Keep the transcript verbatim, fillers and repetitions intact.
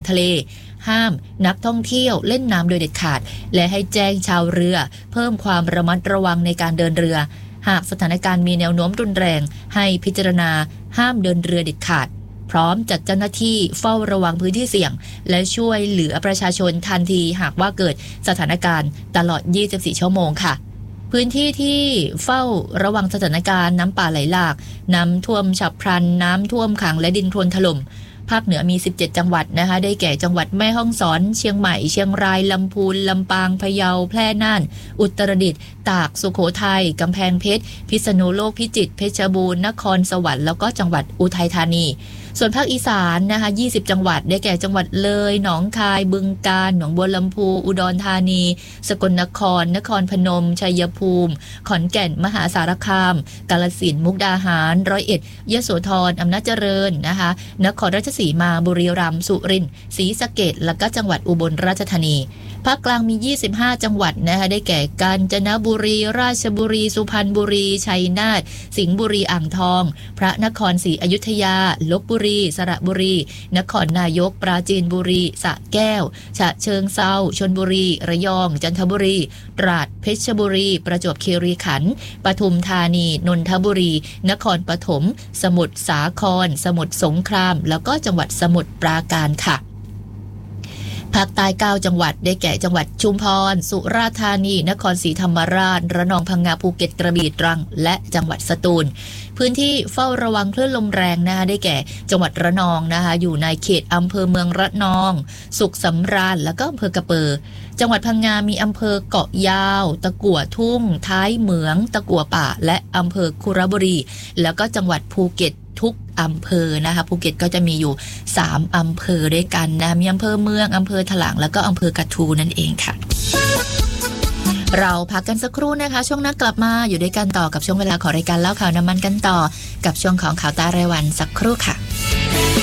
ทะเลห้ามนักท่องเที่ยวเล่นน้ำโดยเด็ดขาดและให้แจ้งชาวเรือเพิ่มความระมัดระวังในการเดินเรือหากสถานการณ์มีแนวโน้มรุนแรงให้พิจารณาห้ามเดินเรือเด็ดขาดพร้อมจัดเจ้าหน้าที่เฝ้าระวังพื้นที่เสี่ยงและช่วยเหลือประชาชนทันทีหากว่าเกิดสถานการณ์ตลอดยี่สิบสี่ชั่วโมงค่ะพื้นที่ที่เฝ้าระวังสถานการณ์น้ำป่าไหลหลากน้ำท่วมฉับพลันน้ำท่วมขังและดินโคลนถล่มภาคเหนือมีสิบเจ็ดจังหวัดนะคะได้แก่จังหวัดแม่ฮ่องสอนเชียงใหม่เชียงรายลำพูนลำปางพะเยาแพร่น่านอุตรดิตถ์ตากสุโขทัยกำแพงเพชรพิษณุโลกพิจิตรเพชรบูรณ์นครสวรรค์แล้วก็จังหวัดอุทัยธานีส่วนภาคอีสานนะคะยี่สิบจังหวัดได้แก่จังหวัดเลยหนองคายบึงกาฬหนองบัวลำพูอุดรธานีสกลนครนครพนมชัยภูมิขอนแก่นมหาสารคามกาฬสินธุ์มุกดาหารร้อยเอ็ดยโสธรอำนาจเจริญนะคะนครราชสีมาบุรีรัมย์สุรินทร์ศรีสะเกษและก็จังหวัดอุบลราชธานีภาคกลางมียี่สิบห้าจังหวัดนะคะได้แก่กาญจนบุรีราชบุรีสุพรรณบุรีชัยนาทสิงห์บุรีอ่างทองพระนครศรีอยุธยาลพบุรีสระบุรีนครนายกปราจีนบุรีสระแก้วฉะเชิงเทราชลบุรีระยองจันทบุรีตราดเพชรบุรีประจวบคีรีขันธ์ปทุมธานีนนทบุรีนครปฐมสมุทรสาครสมุทรสงครามแล้วก็จังหวัดสมุทรปราการค่ะภาคใต้เก้าจังหวัดได้แก่จังหวัดชุมพรสุราษฎร์ธานีนครศรีธรรมราชระนองพังงาภูเก็ตกระบี่ตรังและจังหวัดสตูลพื้นที่เฝ้าระวังคลื่นลมแรงนะคะได้แก่จังหวัดระนองนะคะอยู่ในเขตอำเภอเมืองระนองสุขสำราญแล้วก็อำเภอกระเปอจังหวัดพังงามีอำเภอเกาะยาวตะกั่วทุ่งท้ายเหมืองตะกั่วป่าและอำเภอคุระบุรีแล้วก็จังหวัดภูเก็ตทุกอำเภอนะคะภูเก็ตก็จะมีอยู่สามอำเภอด้วยกันนะมีอำเภอเมืองอำเภอถลางแล้วก็อำเภอกระทูนั่นเองค่ะเราพักกันสักครู่นะคะช่วงนั้นกลับมาอยู่ด้วยกันต่อกับช่วงเวลาของรายการเล่าข่าวน้ำมันกันต่อกับช่วงของข่าวตารายวันสักครู่ค่ะ